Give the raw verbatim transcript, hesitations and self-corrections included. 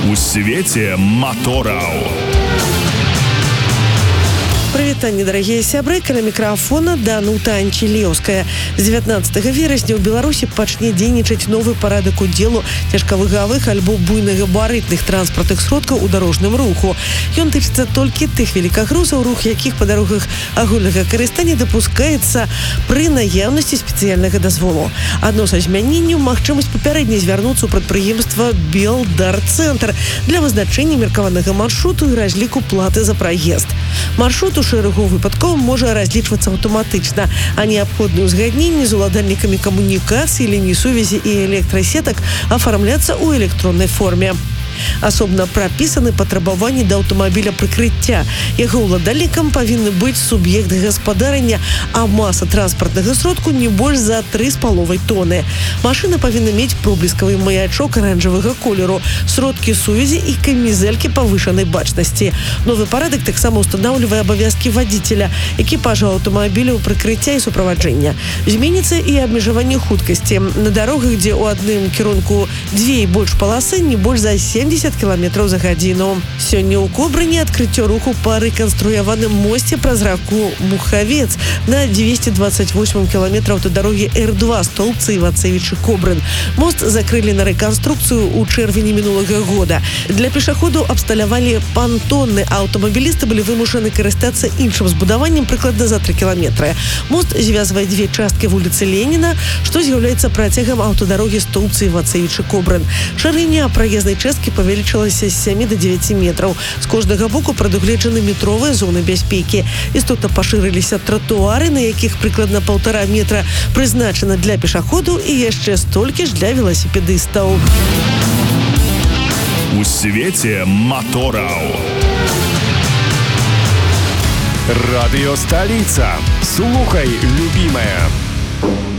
У свете мотораў. Прывітанне, дарагія сябры, каля мікрафона Данута Анчелеўская. З дзевятнаццатага верасня ў Беларусі пачне дзейнічаць новы парадак удзелу цяжкавагавых альбо буйнагабарытных транспартных сродкаў у дарожным руху. Ён тычыцца толькі тых велікагрузаў, рух якіх па дарогах агульнага карыстання дапускаецца пры наяўнасці спецыяльнага дазволу. Адно са змяненняў магчымасць папярэдне звярнуцца ў прадпрыемства Белдар-цэнтр для вызначэння меркаванага маршруту і разліку платы за праезд. Маршрут у шэрагу выпадкаў можа разлічвацца аўтаматычна, а неабходныя ўзгадненні з уладальнікамі камунікацыі, ліній сувязі і электрасетак афармляцца ў электроннай форме. Асобна прапісаны патрабаванні да аўтамабіля прыкрыцця. Яго ўладальнікам павінны быць суб'ект гаспадарання, а маса транспартнага сродку не больш за тры з паловай тоны. Машына павінна мець пробліскавы маячок аранжавага колеру, сродкі сувязі і камізэлькі павышанай бачнасці. Новы парадак таксама ўстанаўлівае абавязкі вадзіцеля, экіпажа аўтамабіляў прыкрыцця і суправаджэння. Зменіцца і абмежаванне хуткасці. На дарогах, дзе ў адным кірунку дзве і больш паласы, не больш за семьдесят кіламетраў за гадзіну. Сёння ў Кобрыні адкрыццё руху па рэканструяваным мосце праз раку Мухавец на двести двадцать восемь кіламетраў аўтадарогі эр два Столбцы Івацевічы Кобрын. Мост закрылі на рэканструкцыю ў чэрвені мінулага года. Для пешаходаў абсталявалі пантонны, а аўтамабілісты былі вымушаны карыстацца іншым збудаваннем прыкладна за тры кіламетры. Мост звязвае дзве часткі вуліцы Леніна, што з'яўляецца працягам аўтадарогі Столбцы Івацевічы Кобрын. Шырыня праезнай часткі павялічылася з сямі да дзевяці метраў. З кожнага боку прадугледжаны метровыя зоны бяспекі. Істотна пашырыліся тратуары, на якіх прыкладна паўтара метра прызначана для пешаходаў і яшчэ столькі ж для веласіпедыстаў. У свете мотораў. Радыё Сталіца. Слухай, любімая.